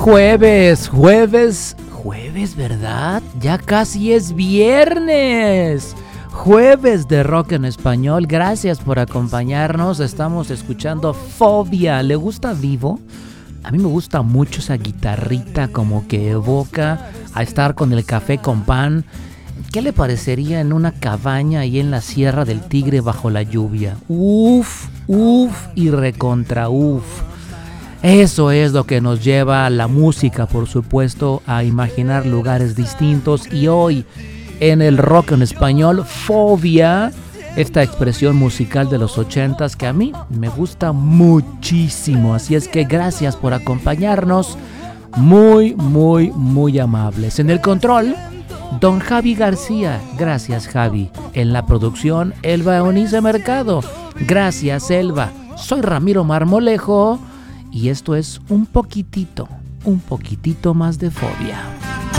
jueves, ¿verdad? Ya casi es viernes. Jueves de rock en español. Gracias por acompañarnos. Estamos escuchando Fobia. ¿Le gusta Vivo? A mí me gusta mucho esa guitarrita como que evoca a estar con el café con pan. ¿Qué le parecería en una cabaña ahí en la Sierra del Tigre bajo la lluvia? Uf y recontra uf. Eso es lo que nos lleva la música, por supuesto, a imaginar lugares distintos. Y hoy, en el rock en español, Fobia, esta expresión musical de los 80s que a mí me gusta muchísimo. Así es que gracias por acompañarnos. Muy amables. En el control, don Javi García. Gracias, Javi. En la producción, Elba Eunice Mercado. Gracias, Elba. Soy Ramiro Marmolejo. Y esto es un poquitito más de Fobia.